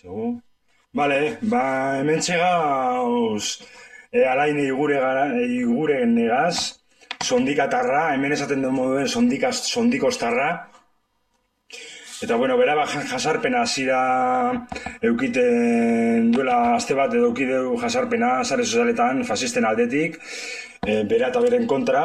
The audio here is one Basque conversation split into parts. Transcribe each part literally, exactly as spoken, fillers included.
Segu? Bale, ba, hemen txegauz, e, alain igure, gara, igure negaz, sondikatarra, hemen esaten den moduen sondikaz, sondikostarra, eta bueno, bera ba, jasarpena zira eukiten duela azte bat edo eukideu jasarpena sare sozialetan fasisten aldetik, e, bera eta beren kontra,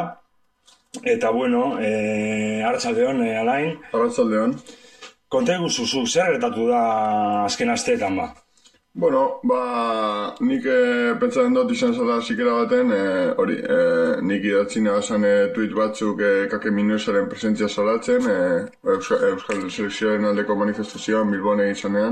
eta bueno, e, arratsaldeon, e, alain. Arratsaldeon. Konta eguzuzu, zer gertatu da azken asteetan ba? Bueno, ba, nik e, pentsatzen dut izan zela zikera baten, hori, e, e, nik idatzi nagazan e, tuit batzuk e, kake minuesaren presentzia salatzen, e, Euskal, Euskal Selekzioaren aldeko manifestazioan Bilbon egin zanean,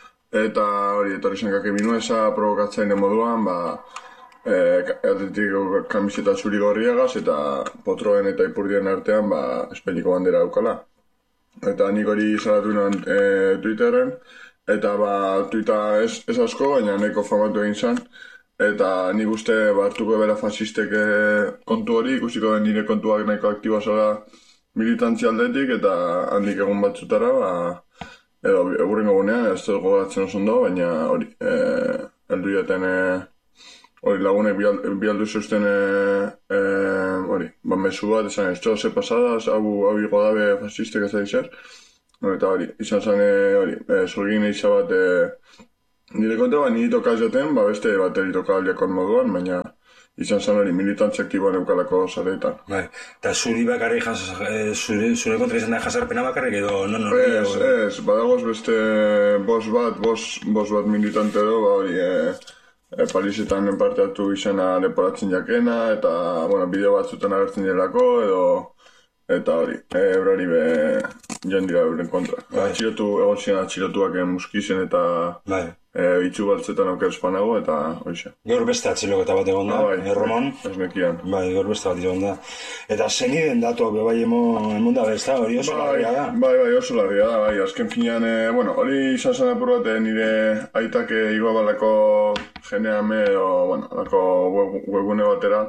eta hori, etorri zen kake minuesa provokatzaile moduan, ba, e, atletiko kamiseta zuri gorriagaz, eta potroen eta ipurdien artean, ba, Espainiko bandera daukala. Eta nik hori salatu nuen e, Twitterren, eta ba, tuita ez, ez asko, baina neko famatu egin zen, eta nik uste hartuko bera fasistek e, kontu hori, ikusiko den nire kontuak nahiko aktiboa zela militantzia aldetik, eta handik egun batzutara, ba, edo egurrengo gunean, ez dut gogoratzen oso ondo, baina hori, e, heldu jaten, e, hori lagunek bialdu zeusten, e, e, hori, ba, mesu bat, esan ez, ze pasada, hau, hau higo dabe fasistek ez da izer, eta hori, izan zen, hori, e, zorgin eiza bat, e, nire kontra, ba, niri toka jaten, ba, beste bateri toka aldiakon moduan, baina izan zen hori, militantzia aktiboan eukalako zaretan. Bai, eta zuri bakarrik, zure, zure kontra izan da jasarpena bakarrik edo non hori? Ez, ez, badagoz beste bos bat, bos, bos bat militante edo, ba, hori, e, e, palizetan parte hartu izena leporatzen jakena, eta, bueno, bideo batzutan agertzen jelako, edo, eta hori, e, eurari be joan dira euren kontra. Bai. Atxilotu, egon ziren atxilotuak muskizen eta bai. e, itxu baltzetan auker espanago, eta horixe. Gaur beste atxiloketa bat egon da, ah, bai, Erroman. Ez nekian. Bai, gaur beste bat egon da. Eta zeniden datuak bai emon, emon da bezta, hori oso bai, larria da? Bai, bai, oso larria da, bai, azken finean, e, bueno, hori izan zen apur bat, nire aitak igoa balako geneame, o, bueno, lako webgune batera,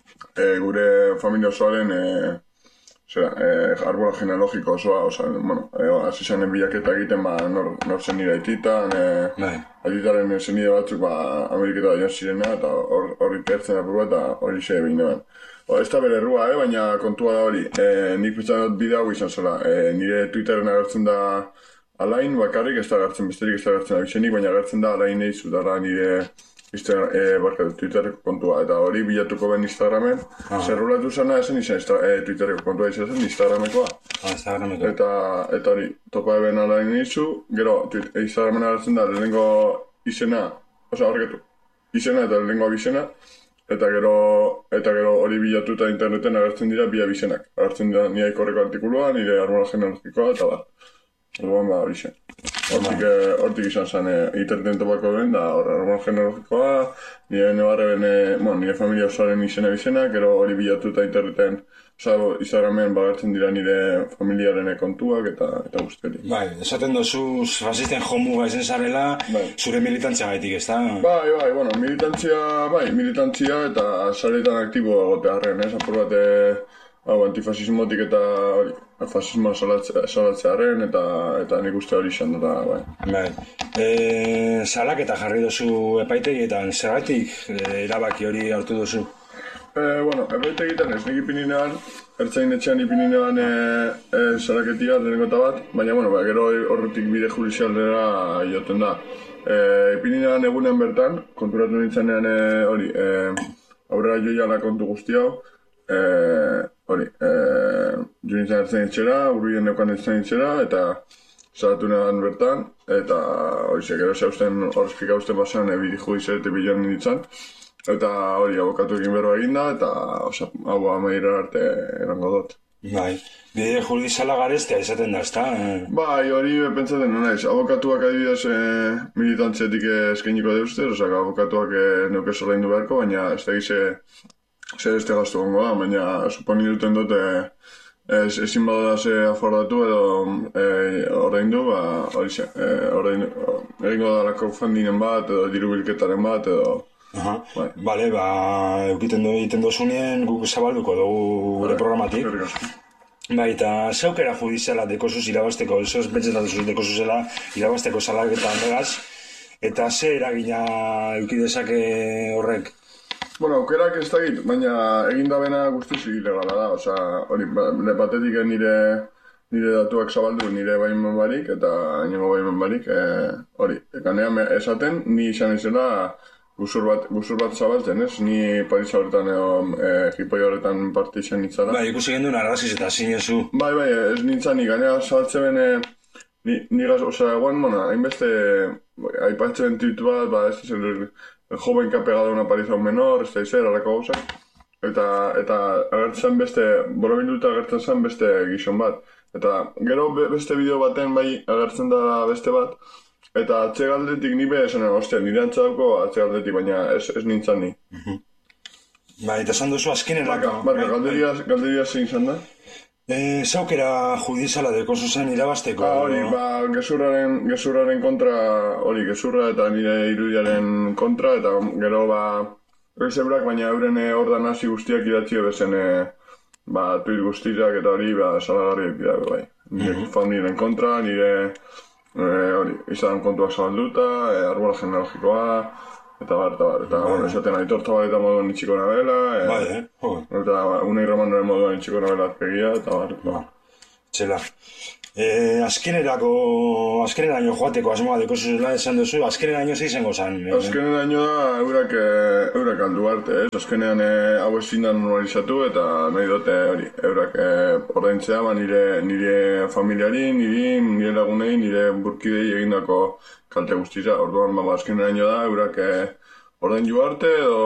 e, gure familia osoaren, e, Zera, eh, arbola genealogiko osoa, oza, bueno, eh, hasi zanen bilaketa egiten, ba, nor, nor zen nire aititan, eh, bai. aititaren zenide batzuk, ba, Ameriketa da zirena, eta horri pertzen apur bat, eta hori xe egin neban. Ez da bere errua, eh, baina kontua da hori, eh, nik pitzan dut bide hau izan zela, eh, nire Twitterren agertzen da alain bakarrik, ez da agertzen besterik, ez da agertzen abizenik, baina agertzen da alain eizu, dara nire Instagram, e, barka, Twitterreko kontua, eta hori bilatuko ben Instagramen, ah. Zerrulatu zena esan izan e, Twitterreko kontua izan zen Instagramekoa. Ah, Instagramekoa. Eta, eta hori, topa eben alain izu, gero, Instagramen agertzen da, lehenengo izena, oza, horreketu, izena eta lehenengo abizena, eta gero, eta gero hori bilatuta interneten agertzen dira bi abizenak. Agertzen dira nire korreko artikulua, nire armola genealogikoa, eta ba. Orduan ba, hori zen. Hortik, eh, hortik izan zen eh, interneten topako ben, da horrela genealogikoa, nire nebarre ben, eh, bueno, nire familia osoaren izena bizena, gero hori bilatuta interneten, oza, Instagramen bagertzen dira nire familiaren kontuak eta eta guztiari. Bai, esaten dozu fasisten jomuga izen zarela, bai. Zure militantzia gaitik, ez da? Bai, bai, bueno, militantzia, bai, militantzia eta zaretan aktibo egotearen, ez, apur bat, hau, antifasismotik eta hori, fasismoa salatzearen eta eta nik uste hori izan dut, bai. Bai. E, salak eta jarri dozu epaitegietan, zergatik e, erabaki hori hartu dozu? E, bueno, epaitegietan ez, nik ipininean, ertzain etxean ipininean e, e, salaketia lehenengo eta bat, baina, bueno, ba, gero horretik bide judizialdera joten da. E, ipininean egunen bertan, konturatu nintzenean e, hori, e, aurrera joiala kontu guzti hau, Eh, hori, eh, junintzen ertzen itxera, urruien neukan ertzen itxera, eta salatu negan bertan, eta hori ze, gero zeusten horrezpika usten basan ebidi judizarete bilan nintzen, eta hori, abokatu egin berroa eginda, eta oza, hau amaira arte erango dut. Bai, bide judizala gareztea izaten da, ezta? Bai, hori pentsaten naiz, abokatuak adibidez eh, militantzetik eskainiko deuzte, oza, abokatuak eh, neuke sola indu beharko, baina ez da gize zer este gastu gongo da, baina suponi duten dute ez, ezin badara ze afordatu edo e, ordaindu, ba, hori ze, e, ordaindu, egingo da crowdfundingen bat edo diru bilketaren bat edo... Aha, bai. Bale, ba, eukiten du egiten dozunien guk zabalduko dugu gure programatik. Bai, eta zeukera judiziala dekosuz irabazteko, ez pentsetan duzuz dekosuzela irabazteko salaketan begaz, Eta ze eragina eduki dezake horrek? Bueno, aukerak ez dakit, baina egin dabena guztiz ilegala da, osea, hori, batetik nire nire datuak zabaldu, nire baimen barik, eta inongo baimen barik, hori, e, ganean esaten, ni izan izela guzur bat, guzur bat zabaltzen, ez? Ni Parisa horretan edo e, jipoi horretan parte izan nintzala. Bai, ikusi genduen arraziz eta zinezu. Bai, bai, ez nintzen, ni ganean zabaltzen bene, ni, nigaz, osea, eguan, bueno, hainbeste, aipatzen titu bat, ba, ez zen, el joven que ha pegado una paliza a un menor, ez da izer, alako gauzak. Eta, eta agertzen beste, borobilduta agertzen zen beste gizon bat. Eta gero beste bideo baten bai agertzen da beste bat. Eta atzegaldetik ni be esan, ostia, nire antzadako atzegaldetik, baina ez, ez nintzen ni. Bai, eta esan duzu azkenerako. Barka, galderia, galderia zein izan da? E, zaukera judiziala deko zuzen irabazteko. Ah, hori, ba, gezurraren, gezurraren kontra, hori, gezurra eta nire irudiaren kontra, eta gero, ba, ezebrak, baina euren ordan hasi guztiak idatzi bezen, ba, tuit guztiak eta hori, ba, salagarriak dira, bai. Nire mm-hmm. fauniren kontra, nire, e, hori, izan kontuak zabalduta, e, arbola genealogikoa, eta bar, eta bar, eta bueno, esaten aitor zabaleta moduan itxiko nabela, e, bai, eh? Joder. Eta unai romanaren moduan itxiko nabela azpegia, eta bar, eta bar. Txela. E, azkenerako, azkeneraino joateko asmoa deko zuzela esan duzu, azkeneraino ze izango zan? E... Azkeneraino da eurak, eurak aldu arte, ez? Azkenean e, hau ezin da normalizatu eta nahi dute hori, eurak e, ordaintzea, ba, nire, nire familiari, niri, nire lagunei, nire burkidei egindako kalte guztiza. Orduan, ba, azkeneraino da, eurak e, ordaindu arte edo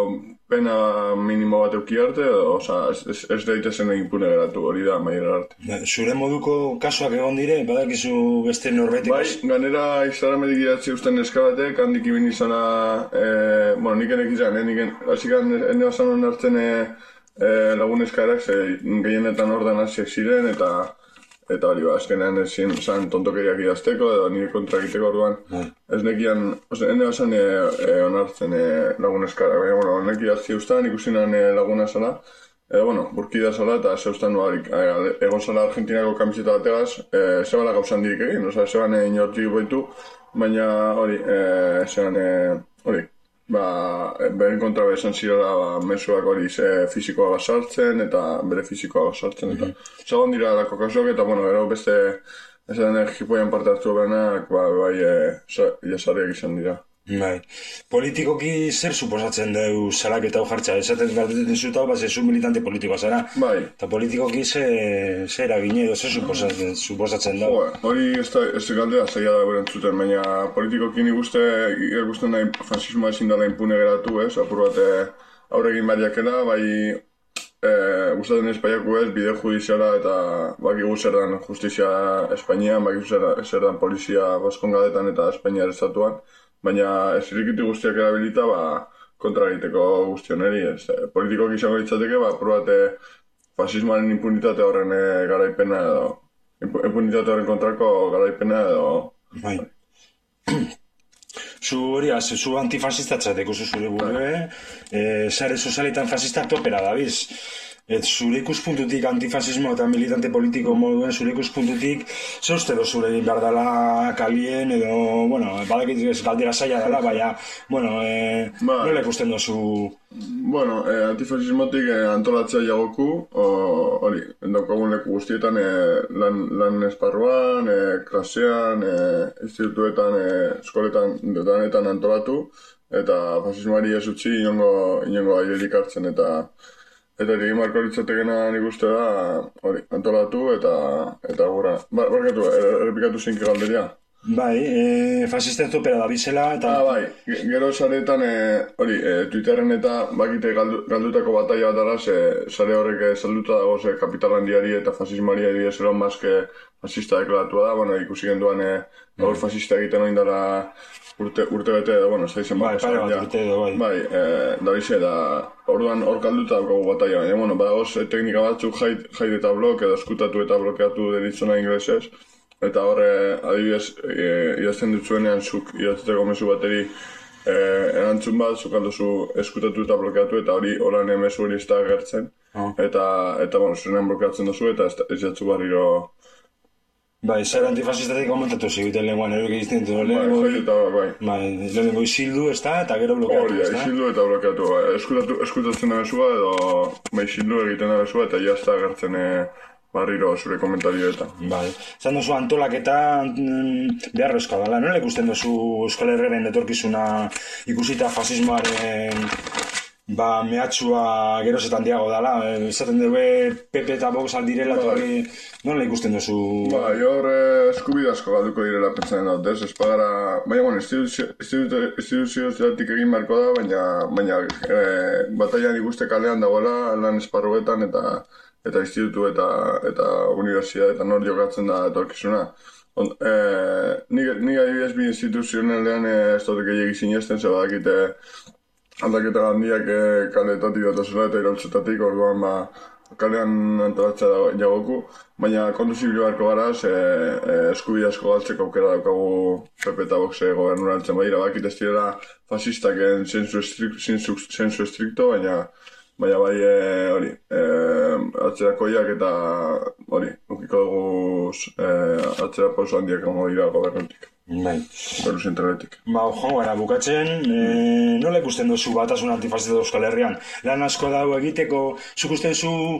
pena minimo bat euki arte, edo, oza, ez, ez, ez daitezen impune geratu, hori da, maira arte. Zure moduko kasuak egon dire, badakizu beste norbetik? Bai, ganera Instagrametik idatzi usten eskabatek, handik ibin izana, e, bueno, nik enek izan, eh, nik hasik ene basan hon hartzen e, e, lagun eskaerak, ze gehienetan ordan hasiak ziren, eta eta hori, ba, azkenean ezin zan tontokeriak idazteko, edo nire kontra egiteko orduan. Mm. Ez nekian, oza, ene basan e, e, onartzen e, lagun eskaerak, baina, bueno, nek idazti ustan, ikusinan e, laguna zala, edo, bueno, burkida zala, eta zeustan nuarik, egon zala Argentinako kamiseta bategaz, e, zebala gauzan dirik egin, oza, zeban e, inortik boitu, baina hori, e, zeban, e, hori, ba, beren kontra bezan zirela, ba, mesuak hori ze fizikoa sartzen, eta bere fizikoa sartzen, eta mm-hmm. segon dira dako kasuak, eta, bueno, gero beste, ez da jipoian parte hartu berenak, ba, bai, e, jasarriak izan dira. Bai. Politikoki zer suposatzen deu salaketa hau jartza? Esaten galdetzen dizut hau, ba, zezu militante politikoa zara. Bai. Eta politikoki ze, ze eragine edo ze suposatzen, suposatzen dau? Hori ez da, ez da galdera zaila da berentzuten, baina politikoki nik uste, ikusten nahi fascismoa ezin dela impune geratu, ez? Apur bat aurregin bariakela, bai e, gustatzen espaiaku ez, bide judiziala eta bakigu zer dan justizia Espainian, bakigu zer, zer dan polizia Baskongadetan eta Espainiar estatuan. Baina ez irrikitu guztiak erabilita, ba, kontra egiteko guztioneri, ez. Politikoak izango ditzateke, ba, probate fasismoaren impunitate horren e, garaipena edo, impunitate horren kontrako garaipena edo... Bai. Zu hori, az, zu antifasistatzateko zu zure burue, e, sare sozialetan fasistak topera dabiz. Et zure ikuspuntutik antifasismo eta militante politiko moduen zure ikuspuntutik ze uste do zure egin behar dela kalien edo, bueno, badakit ez galdera zaila dela, baina, bueno, e, ba, nola ikusten dozu? Bueno, e, antifasismotik e, antolatzea jagoku, hori, endaukagun leku guztietan e, lan, lan esparruan, e, klasean, e, institutuetan, e, eskoletan, detanetan antolatu, eta fasismoari ez utzi inongo, inongo airerik hartzen, eta Eta egin marko litzatekena nik uste da, hori, antolatu eta, eta gura. Ba, barkatu, errepikatu zein galderia. Bai, e, fasisten topera da bizela eta... Ah, bai, gero saretan, e, hori, e, Twitterren eta bakite galdu, galdutako bataia bat dara, ze sare horrek salduta dago, ze kapitalandiari eta fasismari ari ez eron mazke fasista deklaratua da, bueno, ikusi genduan, e, gaur fasista egiten oin dara urte, urte bete edo, bueno, ez da izan bai, pare bat urte edo, bai. Bai, e, da bize, da, orduan hor kalduta daukagu bataia, baina, bueno, badagoz teknika batzuk jait, jait eta blok, edo eskutatu eta blokeatu deritzona inglesez, eta horre, adibidez, e, idazten dutzuenean zuk idatzeko mezu bateri e, erantzun bat, zuk aldozu eskutatu eta blokeatu, eta hori horan mezu hori ez da agertzen, oh. eta, eta, bueno, zuenean blokeatzen duzu, eta ez, ez jatzu barriro Bai, zer antifasistatik komentatu ziguten lenguan, eruk egizten ditu, lehenengo... Bai, eta bai. Bai, lehenengo izildu, ez da, eta gero blokeatu, Hori, ez da? izildu eta blokeatu. Eskutatzen da bezua, edo bai, izildu egiten da bezua, eta jazta agertzen barriro zure komentarioetan. Bai, zan duzu antolaketa beharrezkoa dela, nola ikusten duzu Euskal Herriaren etorkizuna ikusita fasismoaren ba, mehatxua gerozetan diago dela, esaten dugu P P eta Vox aldirela, eta hori, nola ikusten duzu? Ba, hor eskubide asko galduko direla pentsatzen dut, ez? Ez pagara, baina, bueno, instituzioetatik egin beharko da, baina, baina e, bataian ikuste kalean dagoela, lan esparruetan, eta eta institutu eta eta unibertsitateetan hor jokatzen da etorkizuna. On, e, nik, nik adibidez bi instituzionalean ez dut gehiagik sinesten, ze badakite aldaketa handiak e, kaletatik datozela eta iraultzetatik, orduan ba, kalean antolatzea jagoku, baina kontu zibil beharko gara, ze e, eskubide asko galtzeko aukera daukagu P P eta Vox gobernuraltzen badira, bakit ez direla fasistak zensu estrikto, baina Baina bai, e, hori, e, atzerakoiak eta hori, ukiko dugu e, atzera pauso handiak egongo dira gobernutik. Bai. Gobernu zentraletik. Ba, jo, gara, bukatzen, e, nola ikusten duzu batasun antifasista Euskal Herrian? Lan asko dago egiteko, zuk uste duzu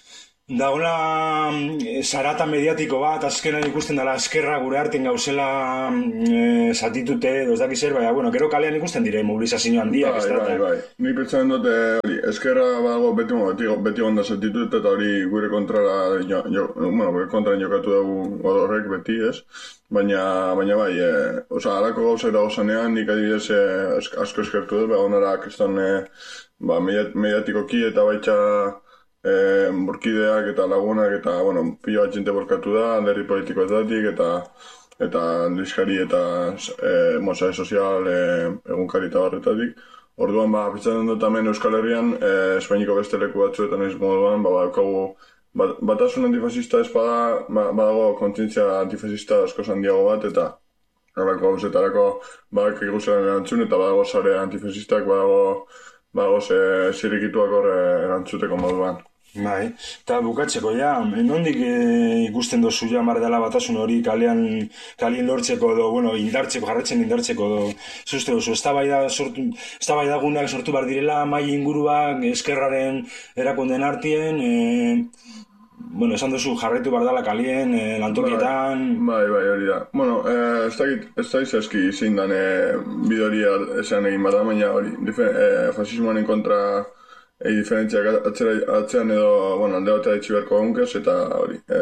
dagoela zarata mediatiko bat, azkenan ikusten dela eskerra gure artean gauzela e, zatitute, edo ez dakiz zer, baina, bueno, gero kalean ikusten dire mobilizazio handiak, ez da? Bai, bai, bai. Nik pentsaren dute, hori, eskerra badago beti, beti, beti onda zatitut, eta hori gure kontrara, jo, jo, bueno, gure kontraren jokatu dugu horrek beti, ez? Baina, baina bai, e, oza, alako gauzak dago zanean, nik adibidez e, asko eskertu dut, baina onara, kriston, e, ba, mediatikoki eta baitxa, E, burkideak eta lagunak eta, bueno, pilo bat jente borkatu da, alderri politiko ezdatik eta eta liskari eta e, moza sozial e, egunkari eta barretatik. Orduan, ba, pitzatzen dut hemen Euskal Herrian, e, Espainiko beste leku batzuetan ez moduan, ba, badaukagu bat, batasun antifasista ez bada, ba, badago kontzientzia antifasista asko handiago bat, eta horako gauzetarako badak eguzaren erantzun, eta badago sare antifasistak, badago, badago ze zirikituak hor erantzuteko moduan. Bai, eta bukatzeko, ja, nondik e, ikusten dozu ja mar dela batasun hori kalean, kalien lortzeko edo, bueno, indartzeko, jarretzen indartzeko edo, zuzte duzu, eztabaida sortu, eztabaida guneak sortu behar direla, mai inguruak, eskerraren erakunden artien, e, bueno, esan duzu jarretu behar dela kalien, e, lantokietan... Bai, bai, hori da. Bueno, eh, ez dakit, ez da izazki zein dan e, bidoria esan egin bada, baina hori, e, fasismoaren kontra... Egi diferentziak atzean edo, bueno, alde batea etxi beharko gaunkas, eta hori, e,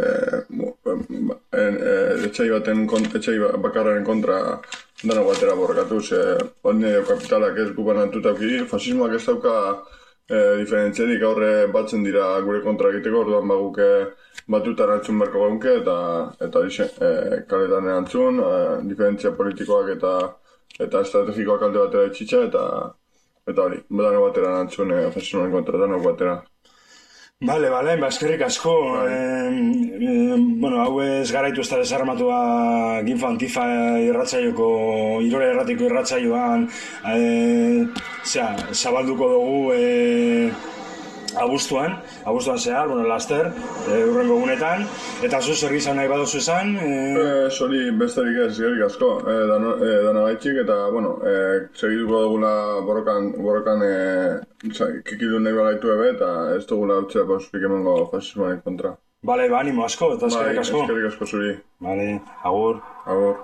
e, e, etxai baten, etxai bakarraren kontra dano batera borrakatuz, e, hori kapitalak ez gubanatuta auki, fasismoak ez dauka e, diferentziarik aurre batzen dira gure kontra egiteko, orduan baguke batuta erantzun beharko gaunke, eta, eta e, kaletan erantzun, e, diferentzia politikoak eta, eta estrategikoak alde batera etxitza, eta Eta hori, dano batera nantzun, eh, fasismoaren kontra, dano batera. Bale, bale, ba, eskerrik asko. Eh, eh, bueno, hau ez garaitu ez da desarmatua ginfa antifa irratzaioko, irora erratiko irratzaioan, eh, zera, zabalduko dugu eh, abuztuan, abuztuan zehar, bueno, laster, eh, urrengo gunetan, eta zu zer gizan nahi baduzu esan? Eh, Zori, eh, besterik ez, eskerrik asko, eh, dano, eh, dano gaitxik, eta, bueno, eh, segituko dugula borrokan, borrokan eh, kikidu nahi bagaitu ebe, eta ez dugula utzera pausurik emango fasismoaren kontra. Bale, ba, animo asko, eta eskerrik asko. Bai, eskerrik asko zuri. Bale, agur. Agur.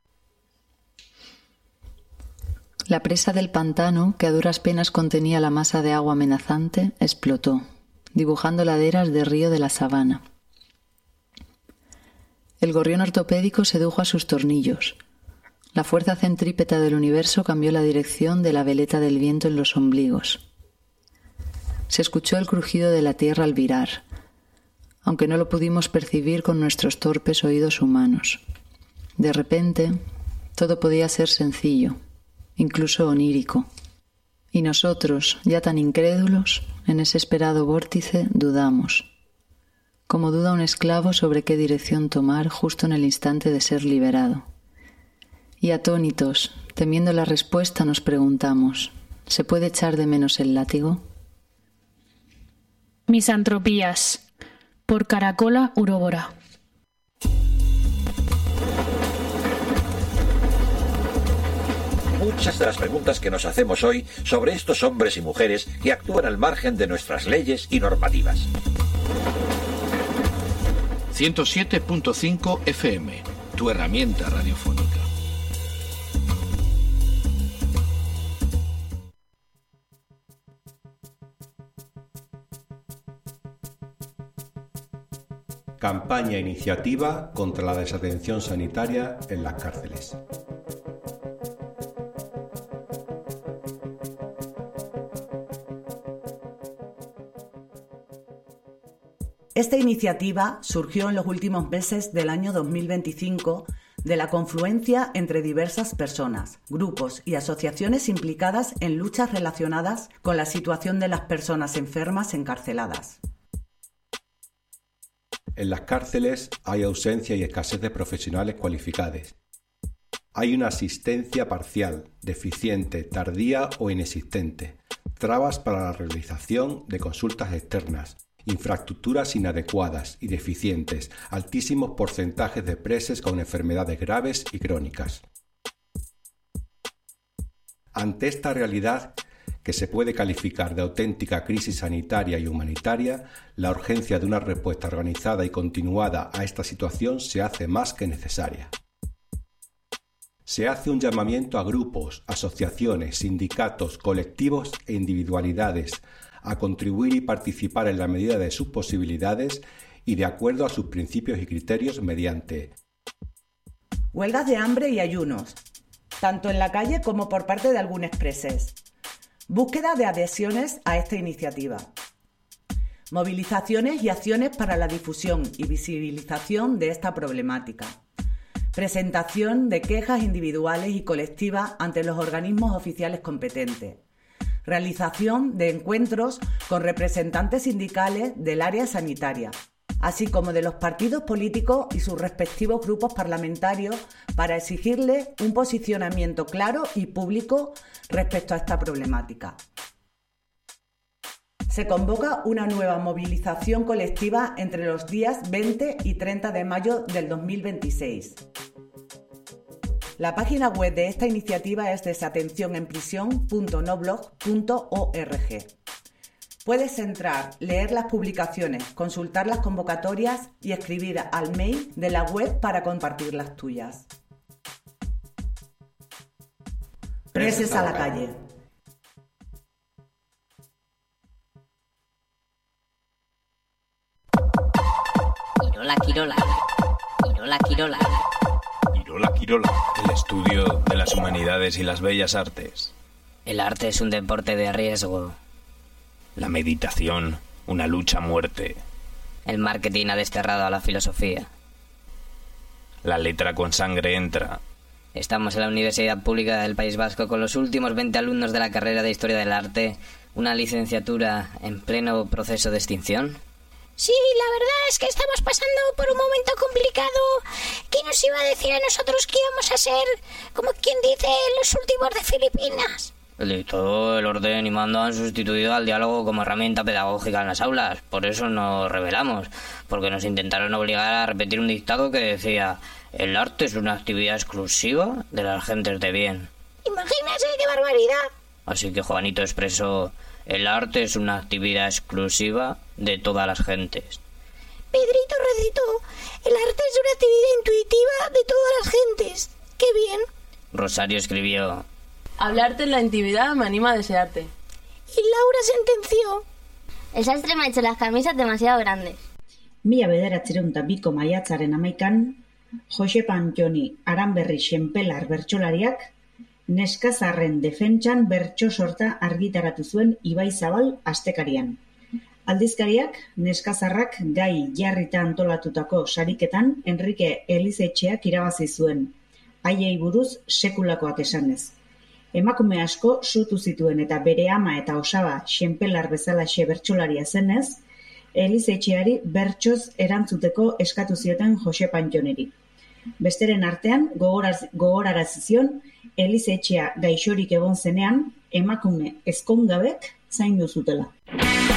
La presa del pantano, que a duras penas contenía la masa de agua amenazante, explotó, dibujando laderas de río de la sabana. El gorrión ortopédico sedujo a sus tornillos. La fuerza centrípeta del universo cambió la dirección de la veleta del viento en los ombligos. Se escuchó el crujido de la tierra al virar, aunque no lo pudimos percibir con nuestros torpes oídos humanos. De repente, todo podía ser sencillo, incluso onírico. Y nosotros, ya tan incrédulos, en ese esperado vórtice dudamos, como duda un esclavo sobre qué dirección tomar justo en el instante de ser liberado. Y atónitos, temiendo la respuesta, nos preguntamos, ¿se puede echar de menos el látigo? Misantropías, por Caracola Uróbora. muchas de las preguntas que nos hacemos hoy sobre estos hombres y mujeres que actúan al margen de nuestras leyes y normativas. ciento siete punto cinco F M, tu herramienta radiofónica. Campaña iniciativa contra la desatención sanitaria en las cárceles. Esta iniciativa surgió en los últimos meses del año dos mil veinticinco de la confluencia entre diversas personas, grupos y asociaciones implicadas en luchas relacionadas con la situación de las personas enfermas encarceladas. En las cárceles hay ausencia y escasez de profesionales cualificados. Hay una asistencia parcial, deficiente, tardía o inexistente, trabas para la realización de consultas externas, infraestructuras inadecuadas y deficientes, altísimos porcentajes de presos con enfermedades graves y crónicas. Ante esta realidad, que se puede calificar de auténtica crisis sanitaria y humanitaria, la urgencia de una respuesta organizada y continuada a esta situación se hace más que necesaria. Se hace un llamamiento a grupos, asociaciones, sindicatos, colectivos e individualidades a contribuir y participar en la medida de sus posibilidades y de acuerdo a sus principios y criterios mediante huelgas de hambre y ayunos, tanto en la calle como por parte de algunos presos. Búsqueda de adhesiones a esta iniciativa. Movilizaciones y acciones para la difusión y visibilización de esta problemática. Presentación de quejas individuales y colectivas ante los organismos oficiales competentes. Realización de encuentros con representantes sindicales del área sanitaria, así como de los partidos políticos y sus respectivos grupos parlamentarios para exigirle un posicionamiento claro y público respecto a esta problemática. Se convoca una nueva movilización colectiva entre los días veinte y treinta de mayo del dos mil veintiséis. La página web de esta iniciativa es desatención en prisión punto noblog punto org. Puedes entrar, leer las publicaciones, consultar las convocatorias y escribir al mail de la web para compartir las tuyas. Presos a la calle. Quirola, Quirola. Quirola, Quirola. Quirola, Quirola. El estudio de las humanidades y las bellas artes. El arte es un deporte de riesgo. La meditación, una lucha a muerte. El marketing ha desterrado a la filosofía. La letra con sangre entra. Estamos en la Universidad Pública del País Vasco con los últimos veinte alumnos de la carrera de Historia del Arte, una licenciatura en pleno proceso de extinción. Sí, la verdad es que estamos pasando por un momento complicado. ¿Quién nos iba a decir a nosotros que íbamos a ser, como quien dice, los últimos de Filipinas? El dictado, el orden y mando han sustituido al diálogo como herramienta pedagógica en las aulas. Por eso nos rebelamos, porque nos intentaron obligar a repetir un dictado que decía: el arte es una actividad exclusiva de las gentes de bien. Imagínese qué barbaridad. Así que Juanito expresó: el arte es una actividad exclusiva de todas las gentes. Pedrito recitó: el arte es una actividad intuitiva de todas las gentes. ¡Qué bien! Rosario escribió: hablarte en la intimidad me anima a desearte. Y Laura sentenció: el sastre me ha hecho las camisas demasiado grandes. Mila bederatziehun eta biko maiatzaren hamaikan, Josepa Antoni Aranberri Xenpelar bertsolariak neskazarren defentsan bertso sorta argitaratu zuen Ibai Zabal astekarian. Aldizkariak neskazarrak gai jarrita antolatutako sariketan Enrique Elizetxeak irabazi zuen, haiei buruz sekulakoak esanez. Emakume asko sutu zituen eta bere ama eta osaba Xenpelar bezalaxe bertsolaria zenez, Elizetxeari bertsoz erantzuteko eskatu zioten Josepa Antoniri. Besteren artean, gogoraz, gogorarazi zion, Elizetxea gaixorik egon zenean, emakume ezkongabek zaindu zutela.